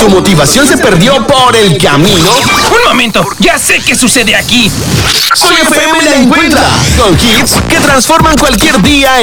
tu motivación se perdió por el camino? ¡Un momento! ¡Ya sé qué sucede aquí! Soy FM la encuentra con hits que transforman cualquier día